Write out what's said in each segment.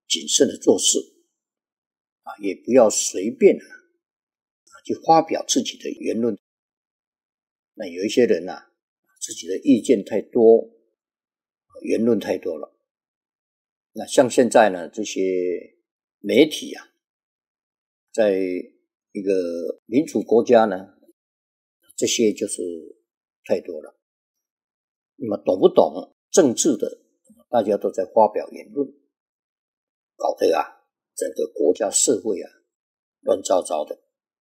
谨慎的做事也不要随便去发表自己的言论。那有一些人自己的意见太多，言论太多了。那像现在呢，这些媒体在一个民主国家呢，这些就是太多了。那么懂不懂政治的，大家都在发表言论，搞得整个国家社会乱糟糟的。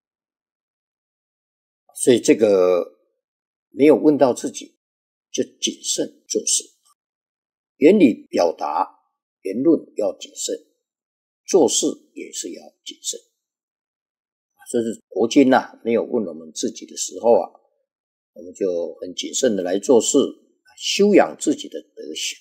所以这个没有问到自己，就谨慎做事，言语表达言论要谨慎，做事也是要谨慎。这是国经没有问我们自己的时候我们就很谨慎的来做事，修养自己的德行。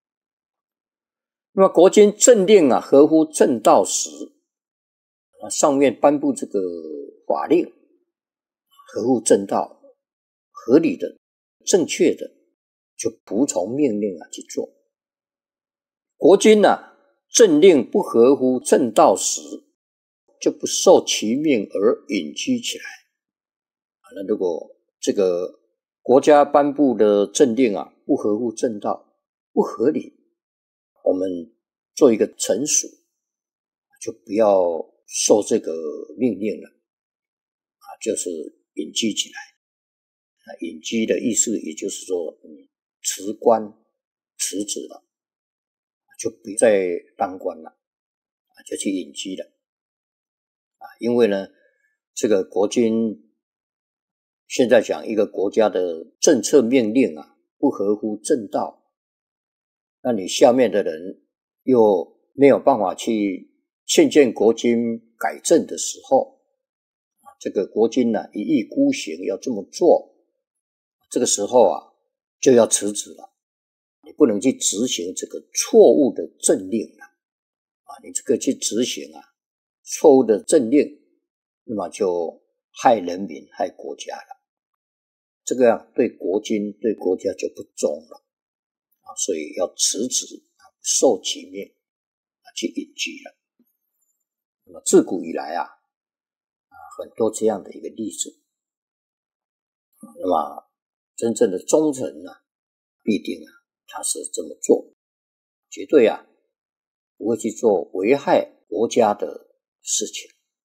那么国经政令合乎正道时，上面颁布这个法令合乎正道，合理的正确的，就服从命令去做。国经政令不合乎正道时，就不受其命而隐居起来。那如果这个国家颁布的政令不合乎正道，不合理，我们做一个臣属，就不要受这个命令了就是隐居起来。隐居的意思也就是说辞官辞职了，就不再当官了就去隐居了因为呢这个国经现在讲一个国家的政策命令不合乎正道，那你下面的人又没有办法去劝谏国经改正的时候，这个国经一意孤行要这么做，这个时候就要辞职了。你不能去执行这个错误的政令你这个去执行错误的政令，那么就害人民害国家了，这个对国经对国家就不忠了所以要辞职受其命去隐居了。那么自古以来很多这样的一个例子。那么真正的忠臣必定他是这么做，绝对不会去做危害国家的事情。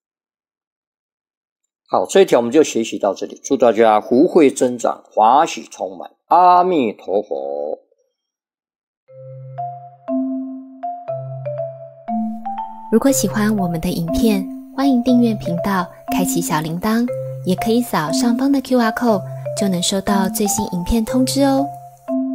好，这一条我们就学习到这里，祝大家福慧增长，华喜充满，阿弥陀佛。 如果喜欢我们的影片，欢迎订阅频道，开启小铃铛，也可以扫上方的 QR code，就能收到最新影片通知哦。